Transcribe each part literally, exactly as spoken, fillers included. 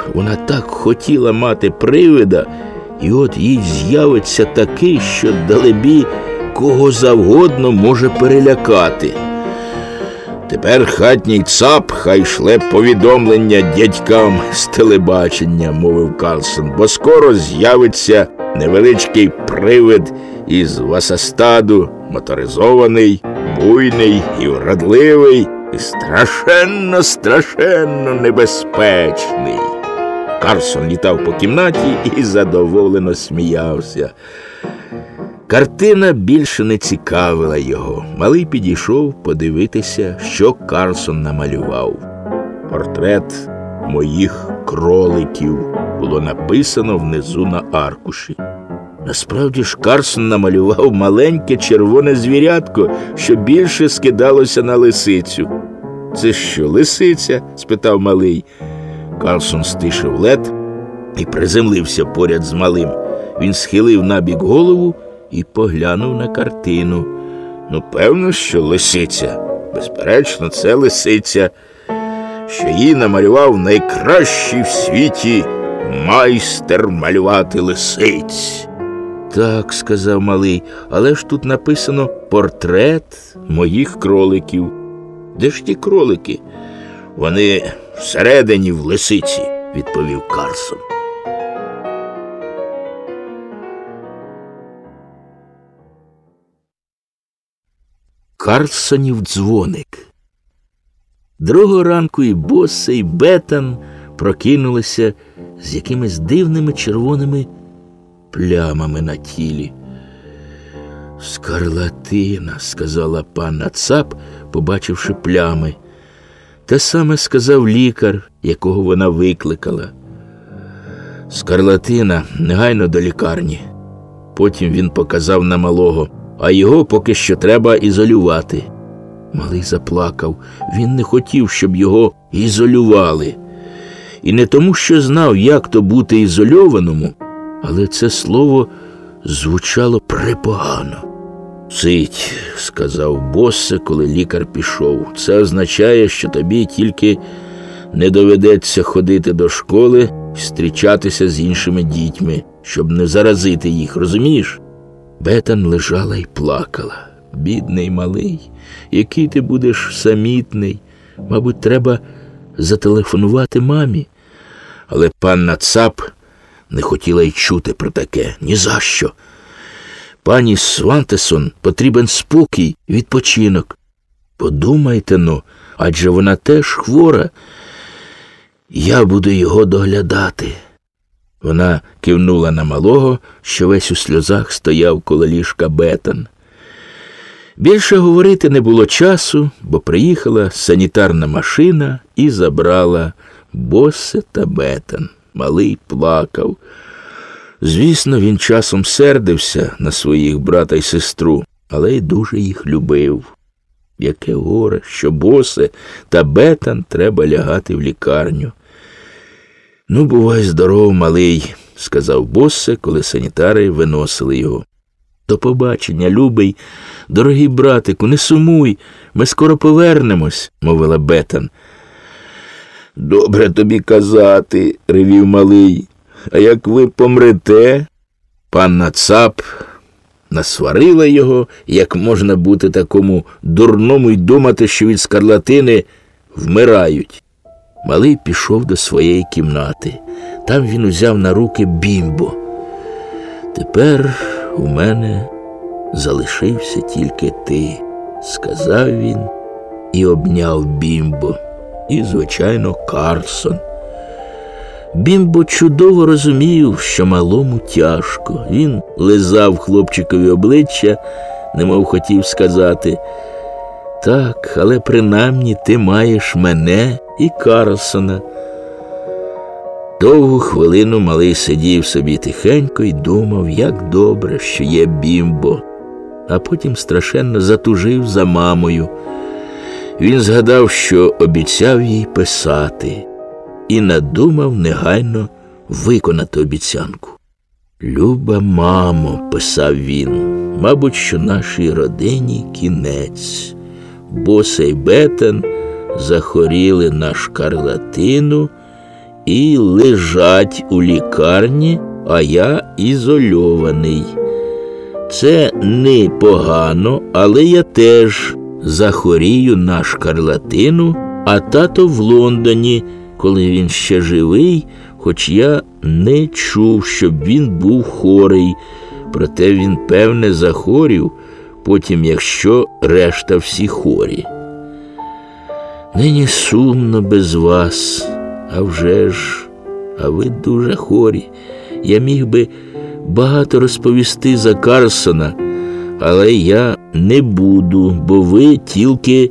вона так хотіла мати привида, і от їй з'явиться такий, що далебі кого завгодно може перелякати. Тепер хатній цап хай шле повідомлення дядькам з телебачення, мовив Карлсон, бо скоро з'явиться невеличкий привид із Васастаду, моторизований, буйний і вродливий, і страшенно, страшенно небезпечний. Карлсон літав по кімнаті і задоволено сміявся. Картина більше не цікавила його. Малий підійшов подивитися, що Карлсон намалював. Портрет моїх кроликів було написано внизу на аркуші. Насправді ж Карлсон намалював маленьке червоне звірятко, що більше скидалося на лисицю. «Це що, лисиця?» – спитав малий. Карлсон стишив лед і приземлився поряд з малим. Він схилив набік голову і поглянув на картину. Ну, певно, що лисиця. Безперечно, це лисиця, що її намалював найкращий в світі майстер малювати лисиць. Так, сказав малий, але ж тут написано портрет моїх кроликів. Де ж ті кролики? Вони всередині в лисиці, відповів Карлсон. Карлсонів дзвоник. Другого ранку і Боссе, і Бетан прокинулися з якимись дивними червоними плямами на тілі. «Скарлатина», – сказала панна Цап, побачивши плями. Те саме сказав лікар, якого вона викликала. «Скарлатина, негайно до лікарні». Потім він показав на малого. «А його поки що треба ізолювати». Малий заплакав. Він не хотів, щоб його ізолювали. І не тому, що знав, як то бути ізольованому, але це слово звучало препогано. «Цить», – сказав Боссе, коли лікар пішов. «Це означає, що тобі тільки не доведеться ходити до школи і зустрічатися з іншими дітьми, щоб не заразити їх, розумієш?» Бетан лежала і плакала. «Бідний малий, який ти будеш самітний. Мабуть, треба зателефонувати мамі». Але панна Цап не хотіла й чути про таке. Ні за що. Пані Свантесон потрібен спокій, відпочинок. Подумайте, ну, адже вона теж хвора. Я буду його доглядати. Вона кивнула на малого, що весь у сльозах стояв коло ліжка Бетан. Більше говорити не було часу, бо приїхала санітарна машина і забрала Боссе та Бетан. Малий плакав. Звісно, він часом сердився на своїх брата й сестру, але й дуже їх любив. Яке горе, що Боссе та Бетан треба лягати в лікарню. «Ну, бувай здоров, малий», – сказав Боссе, коли санітари виносили його. «До побачення, любий, дорогий братику, не сумуй, ми скоро повернемось», – мовила Бетан. «Добре тобі казати», – ревів малий, – «а як ви помрете?» Панна Цап насварила його, як можна бути такому дурному й думати, що від скарлатини вмирають. Малий пішов до своєї кімнати. Там він узяв на руки Бімбо. «Тепер у мене залишився тільки ти», – сказав він і обняв Бімбо. І, звичайно, Карлсон. Бімбо чудово розумів, що малому тяжко. Він лизав хлопчикові обличчя, немов хотів сказати: «Так, але принаймні ти маєш мене і Карлсона». Довгу хвилину малий сидів собі тихенько і думав, як добре, що є Бімбо. А потім страшенно затужив за мамою. Він згадав, що обіцяв їй писати, і надумав негайно виконати обіцянку. «Люба мамо», – писав він, – «мабуть, що нашій родині кінець. Боссе й Бетан захворіли на шкарлатину і лежать у лікарні, а я ізольований. Це не погано, але я теж захворію на шкарлатину, а тато в Лондоні, коли він ще живий, хоч я не чув, щоб він був хворий. Проте він, певне, захворів, потім, якщо решта всі хворі. Нині сумно без вас, а вже ж, а ви дуже хворі. Я міг би багато розповісти за Карлсона, але я не буду, бо ви тільки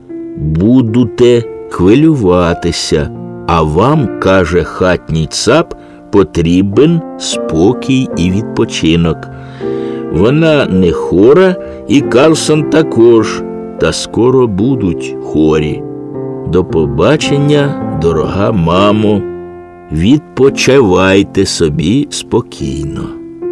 будете хвилюватися, а вам, каже хатній цап, потрібен спокій і відпочинок. Вона не хвора, і Карлсон також, та скоро будуть хворі. До побачення, дорога мамо, відпочивайте собі спокійно.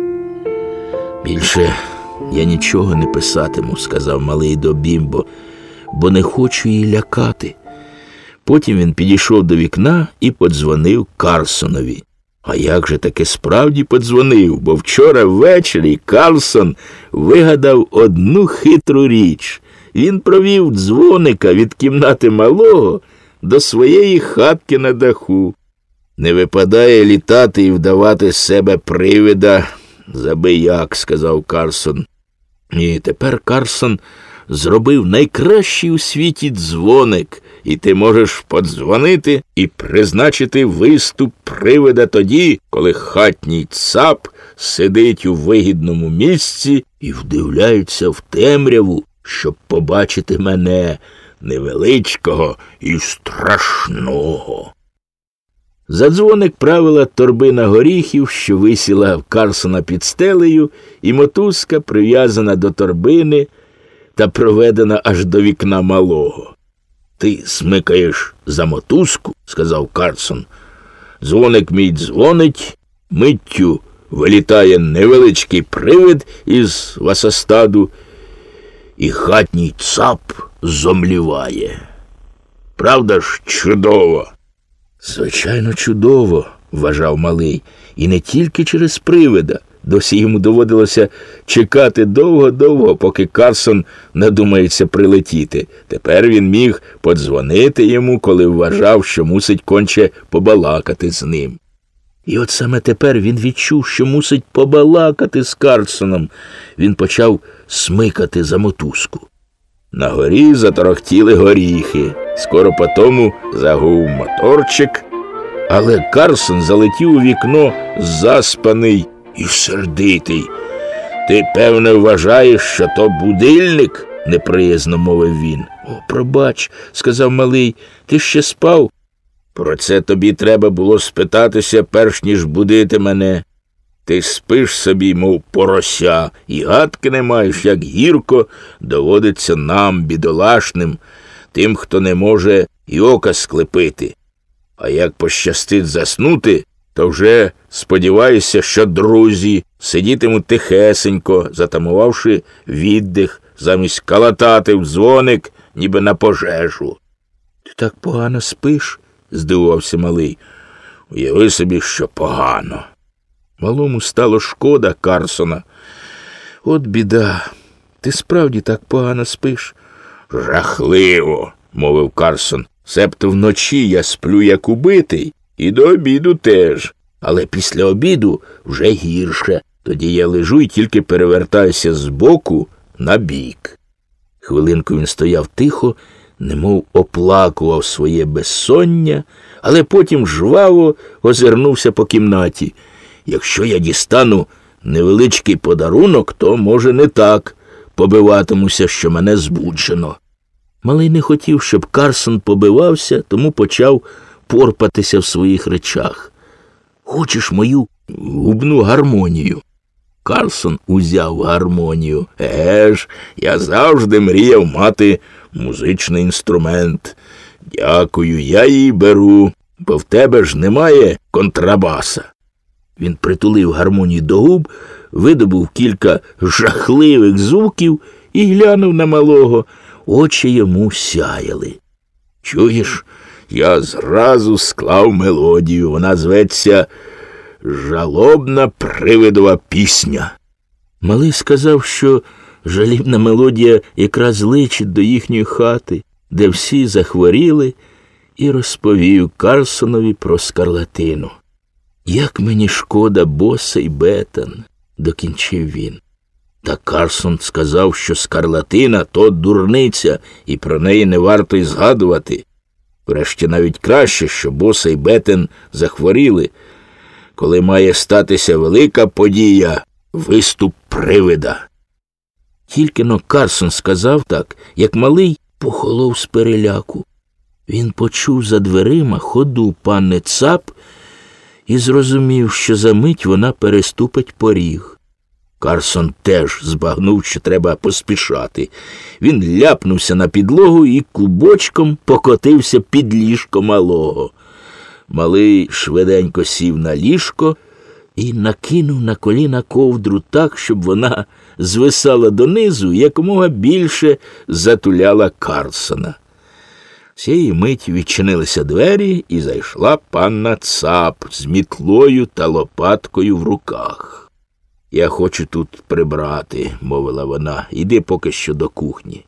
Більше я нічого не писатиму, сказав малий до Бімбо, бо не хочу її лякати. Потім він підійшов до вікна і подзвонив Карлсонові. А як же таки справді подзвонив, бо вчора ввечері Карлсон вигадав одну хитру річ. Він провів дзвоника від кімнати малого до своєї хатки на даху. Не випадає літати і вдавати з себе привида, забияк, сказав Карлсон. І тепер Карлсон зробив найкращий у світі дзвоник, і ти можеш подзвонити і призначити виступ привида тоді, коли хатній цап сидить у вигідному місці і вдивляється в темряву, щоб побачити мене, невеличкого і страшного. За дзвоник правила торбина горіхів, що висіла в Карлсона під стелею, і мотузка, прив'язана до торбини та проведена аж до вікна малого. «Ти смикаєш за мотузку», – сказав Карлсон. «Дзвоник мій дзвонить, миттю вилітає невеличкий привид із васостаду, і хатній цап зомліває. Правда ж чудово?» «Звичайно, чудово», – вважав малий, і не тільки через привида. Досі йому доводилося чекати довго-довго, поки Карлсон надумається прилетіти. Тепер він міг подзвонити йому, коли вважав, що мусить конче побалакати з ним. І от саме тепер він відчув, що мусить побалакати з Карлсоном. Він почав смикати за мотузку. На горі заторохтіли горіхи. Скоро потому загув моторчик, але Карлсон залетів у вікно заспаний і сердитий. «Ти, певне, вважаєш, що то будильник?» – неприязно мовив він. «О, пробач», – сказав малий, – «ти ще спав?» «Про це тобі треба було спитатися, перш ніж будити мене. Ти спиш собі, мов порося, і гадки не маєш, як гірко доводиться нам, бідолашним, тим, хто не може й ока склепити. А як пощастить заснути, то вже сподіваюся, що друзі сидітимуть тихесенько, затамувавши віддих, замість калатати в дзвоник, ніби на пожежу». «Ти так погано спиш?» – здивувався малий. «Уяви собі, що погано». Малому стало шкода Карлсона. «От біда, ти справді так погано спиш?» «Жахливо», – мовив Карлсон. «Себто вночі я сплю як убитий, і до обіду теж. Але після обіду вже гірше. Тоді я лежу і тільки перевертаюся з боку на бік». Хвилинку він стояв тихо, немов оплакував своє безсоння, але потім жваво озирнувся по кімнаті. «Якщо я дістану невеличкий подарунок, то, може, не так побиватимуся, що мене збуджено». Малий не хотів, щоб Карлсон побивався, тому почав порпатися в своїх речах. «Хочеш мою губну гармонію?» Карлсон узяв гармонію. «Еге ж, я завжди мріяв мати музичний інструмент. Дякую, я її беру, бо в тебе ж немає контрабаса». Він притулив гармонію до губ, видобув кілька жахливих звуків і глянув на малого. Очі йому сяяли. «Чуєш, я зразу склав мелодію. Вона зветься «Жалобна привидова пісня». Малий сказав, що жалібна мелодія якраз личить до їхньої хати, де всі захворіли, і розповів Карлсонові про скарлатину. «Як мені шкода Боса і Беттен», – докінчив він. Та Карлсон сказав, що скарлатина – то дурниця, і про неї не варто й згадувати. Врешті навіть краще, що Боса і Беттен захворіли, коли має статися велика подія – виступ привида. Тільки-но Карлсон сказав так, як малий похолов з переляку. Він почув за дверима ходу панни Цап і зрозумів, що за мить вона переступить поріг. Карлсон теж збагнув, що треба поспішати. Він ляпнувся на підлогу і клубочком покотився під ліжко малого. Малий швиденько сів на ліжко і накинув на коліна ковдру так, щоб вона звисала донизу і якомога більше затуляла Карлсона. Цієї миті відчинилися двері, і зайшла панна Цап з мітлою та лопаткою в руках. «Я хочу тут прибрати», – мовила вона, – «іди поки що до кухні».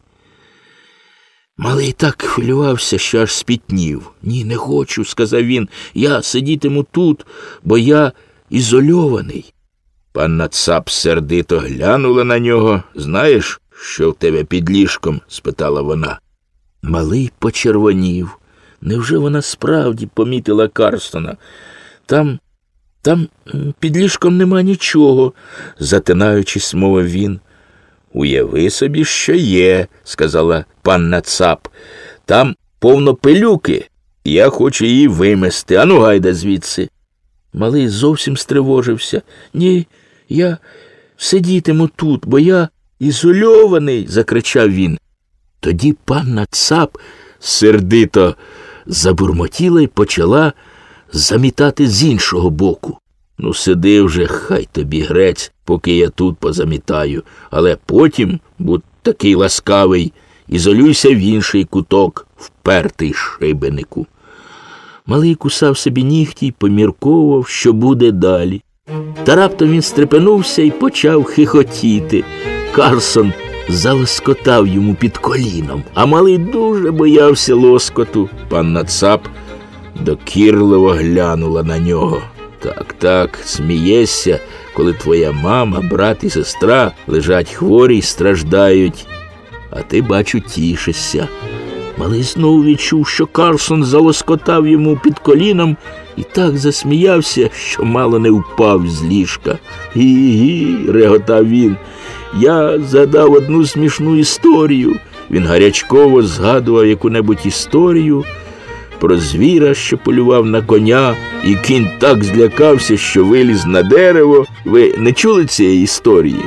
Малий так хвилювався, що аж спітнів. «Ні, не хочу», – сказав він, – «я сидітиму тут, бо я ізольований». Панна Цап сердито глянула на нього. «Знаєш, що в тебе під ліжком?» – спитала вона. Малий почервонів. Невже вона справді помітила Карлсона? Там, там під ліжком нема нічого, затинаючись, мовив він. «Уяви собі, що є», – сказала панна Цап. «Там повно пилюки. Я хочу її вимести. Ану, гайда звідси». Малий зовсім стривожився. «Ні, я сидітиму тут, бо я ізольований», – закричав він. Тоді панна Цап сердито забурмотіла й почала замітати з іншого боку. «Ну, сиди вже, хай тобі грець, поки я тут позамітаю, але потім, будь такий ласкавий, ізолюйся в інший куток, впертий шибенику». Малий кусав собі нігті й помірковував, що буде далі. Та раптом він стрепенувся і почав хихотіти. Карлсон залоскотав йому під коліном, а малий дуже боявся лоскоту. Панна Цап докірливо глянула на нього. «Так, так, смієшся, коли твоя мама, брат і сестра лежать хворі й страждають, а ти, бачу, тішишся». Малий знову відчув, що Карлсон залоскотав йому під коліном і так засміявся, що мало не впав з ліжка. «Гі-гі», – реготав він, – «я згадав одну смішну історію». Він гарячково згадував яку-небудь історію про звіра, що полював на коня, і кінь так злякався, що виліз на дерево. Ви не чули цієї історії?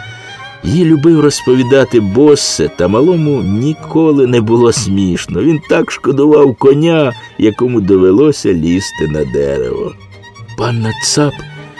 Її любив розповідати Боссе, та малому ніколи не було смішно. Він так шкодував коня, якому довелося лізти на дерево. Панна Цап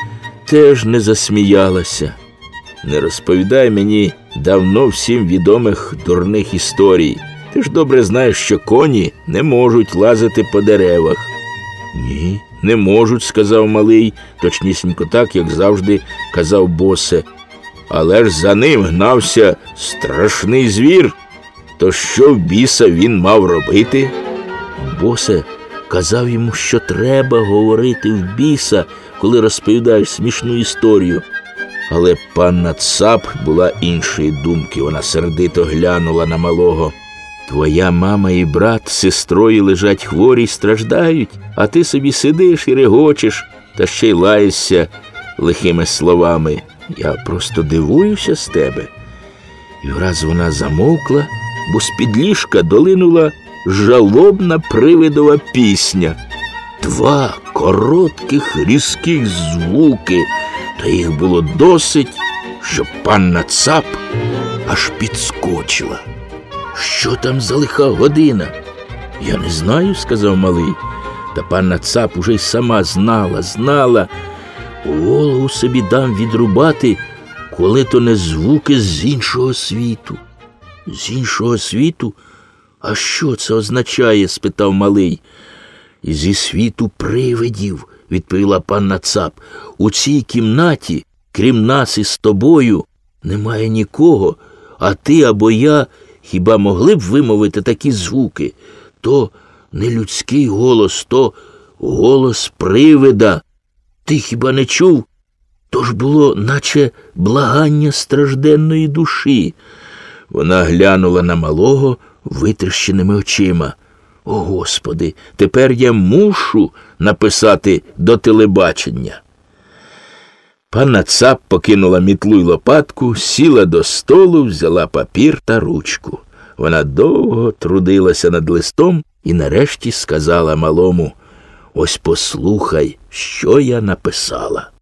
теж не засміялася. «Не розповідай мені давно всім відомих дурних історій. Ти ж добре знаєш, що коні не можуть лазити по деревах». «Ні, не можуть», – сказав малий, точнісінько так, як завжди казав Боссе. «Але ж за ним гнався страшний звір. То що в біса він мав робити?» Боссе казав йому, що треба говорити в біса, коли розповідаєш смішну історію. Але панна Цап була іншої думки. Вона сердито глянула на малого. «Твоя мама і брат з сестрою лежать хворі й страждають, а ти собі сидиш і регочеш, та ще й лаєшся лихими словами. Я просто дивуюся з тебе». І враз вона замовкла, бо з-під ліжка долинула жалобна привидова пісня. Два коротких різких звуки, та їх було досить, щоб панна Цап аж підскочила. «Що там за лиха година?» «Я не знаю», – сказав малий. Та панна Цап уже й сама знала, знала. Голову собі дам відрубати, коли то не звуки з іншого світу. «З іншого світу? А що це означає?» – спитав малий. Зі світу привидів, відповіла панна Цап. У цій кімнаті, крім нас із тобою, немає нікого, а ти або я хіба могли б вимовити такі звуки? То не людський голос, то голос привида. Ти хіба не чув? То ж було, наче благання стражденної душі. Вона глянула на малого витріщеними очима. О, Господи, тепер я мушу написати до телебачення. Панна Цап покинула мітлу й лопатку, сіла до столу, взяла папір та ручку. Вона довго трудилася над листом і нарешті сказала малому: «Ось послухай, що я написала.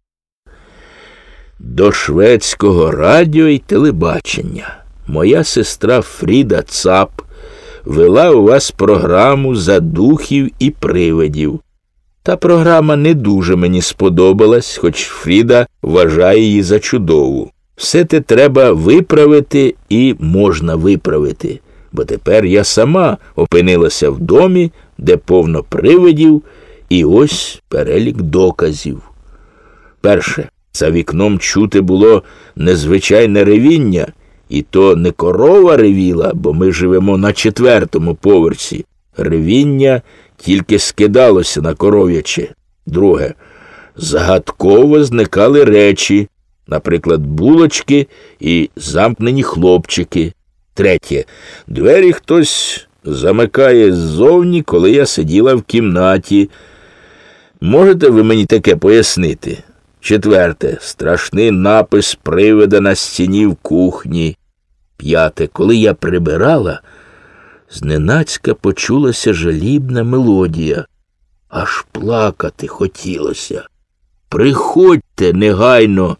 До шведського радіо й телебачення. Моя сестра Фріда Цап вела у вас програму за духів і привидів. Та програма не дуже мені сподобалась, хоч Фріда вважає її за чудову. Все те треба виправити і можна виправити, бо тепер я сама опинилася в домі, де повно привидів, і ось перелік доказів. Перше. За вікном чути було незвичайне ревіння, і то не корова ревіла, бо ми живемо на четвертому поверсі. Ревіння тільки скидалося на коров'яче. Друге. Загадково зникали речі, наприклад, булочки і замкнені хлопчики. Третє. Двері хтось замикає ззовні, коли я сиділа в кімнаті. Можете ви мені таке пояснити? Четверте. Страшний напис привида на стіні в кухні. П'яте. Коли я прибирала, зненацька почулася жалібна мелодія. Аж плакати хотілося. Приходьте негайно,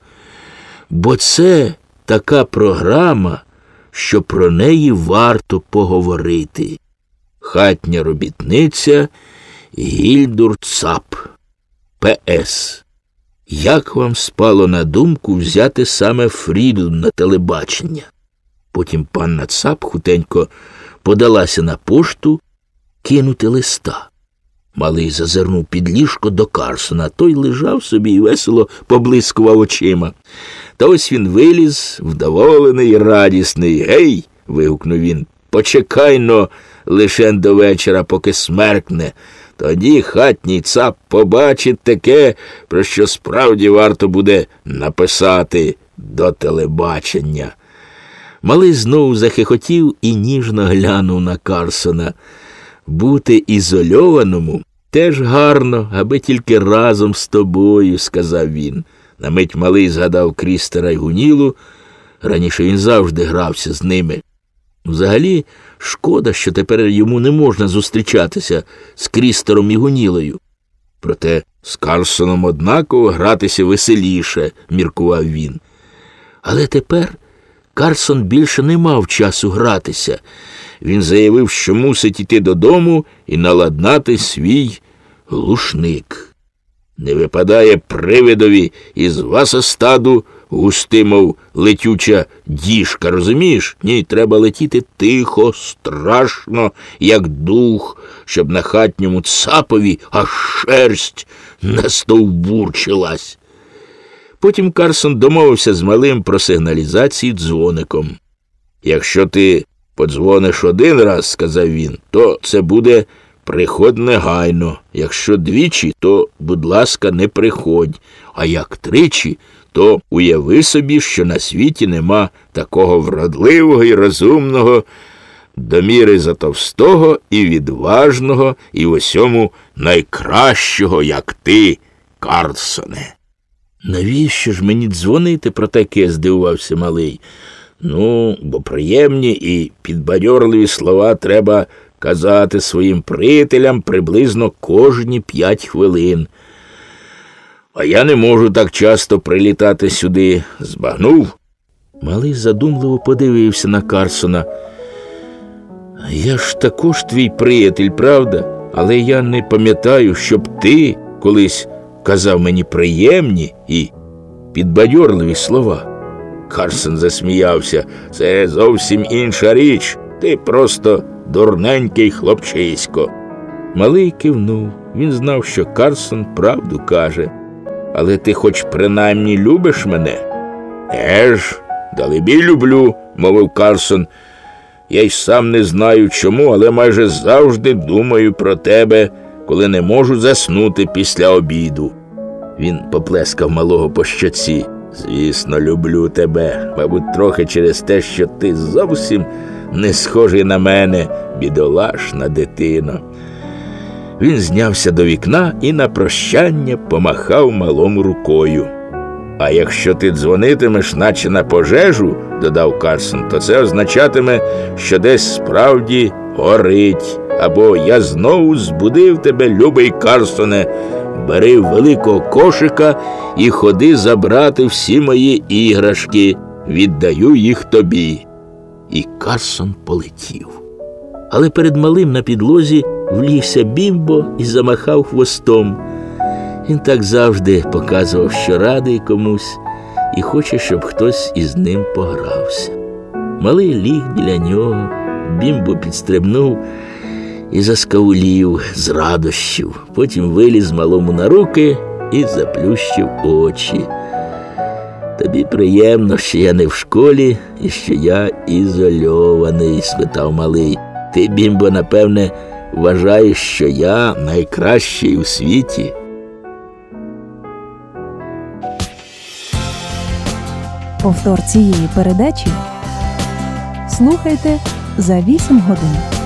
бо це така програма, що про неї варто поговорити. Хатня робітниця Гільдур Цап. П С. Як вам спало на думку взяти саме Фріду на телебачення? Потім панна Цап хутенько подалася на пошту кинути листа. Малий зазирнув під ліжко до Карсона. Той лежав собі і весело поблискував очима. Та ось він виліз, вдоволений і радісний. «Гей!» – вигукнув він. «Почекай-но лишень до вечора, поки смеркне. Тоді хатній Цап побачить таке, про що справді варто буде написати до телебачення». Малий знову захихотів і ніжно глянув на Карсона. «Бути ізольованому теж гарно, аби тільки разом з тобою», – сказав він. На мить малий згадав Крістера й Гунілу. Раніше він завжди грався з ними. Взагалі, шкода, що тепер йому не можна зустрічатися з Крістером і Гунілою. Проте з Карсоном однаково гратися веселіше, міркував він. Але тепер Карсон більше не мав часу гратися. Він заявив, що мусить іти додому і наладнати свій глушник. Не випадає привидові із васостаду густи, мов летюча діжка, розумієш? Ні, треба летіти тихо, страшно, як дух, щоб на хатньому Цапові аж шерсть настовбурчилась. Потім Карсон домовився з малим про сигналізацію дзвоником. «Якщо ти подзвониш один раз, – сказав він, – то це буде приходь негайно. Якщо двічі, то, будь ласка, не приходь. А як тричі, то уяви собі, що на світі нема такого вродливого і розумного, до міри затовстого і відважного, і в усьому найкращого, як ти, Карсоне». «Навіщо ж мені дзвонити про таке?» – здивувався малий. «Ну, бо приємні і підбадьорливі слова треба казати своїм приятелям приблизно кожні п'ять хвилин. А я не можу так часто прилітати сюди. Збагнув?» Малий задумливо подивився на Карсона. «Я ж також твій приятель, правда? Але я не пам'ятаю, щоб ти колись казав мені приємні і підбадьорливі слова». Карсон засміявся. «Це зовсім інша річ. Ти просто дурненький хлопчисько». Малий кивнув. Він знав, що Карсон правду каже. Але ти хоч принаймні любиш мене? Еж, далебі люблю, мовив Карсон. Я й сам не знаю чому, але майже завжди думаю про тебе, коли не можу заснути після обіду. Він поплескав малого по щоці. Звісно, люблю тебе, мабуть, трохи через те, що ти зовсім не схожий на мене, бідолашна дитино. Він знявся до вікна і на прощання помахав малому рукою. А якщо ти дзвонитимеш, наче на пожежу, додав Карсон, то це означатиме, що десь справді горить. Або я знову збудив тебе, любий Карсоне, бери великого кошика і ходи забрати всі мої іграшки, віддаю їх тобі. І Карсон полетів. Але перед малим на підлозі влігся Бімбо і замахав хвостом. Він так завжди показував, що радий комусь і хоче, щоб хтось із ним погрався. Малий ліг біля нього, Бімбо підстрибнув і заскавулів з радощів. Потім виліз малому на руки і заплющив очі. «Тобі приємно, що я не в школі і що я ізольований?» – спитав малий. «Ти, Бімбо, напевне, вважаєш, що я найкращий у світі?» Повтор цієї передачі слухайте за вісім годин.